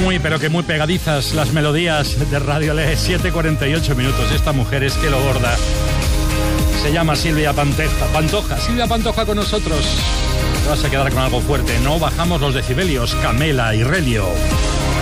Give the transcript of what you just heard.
Muy, pero que muy pegadizas las melodías de Radio Le. 7:48 minutos. Esta mujer es que lo borda. Se llama Silvia Pantoja. Silvia Pantoja con nosotros. Te vas a quedar con algo fuerte. No bajamos los decibelios. Camela y Relio.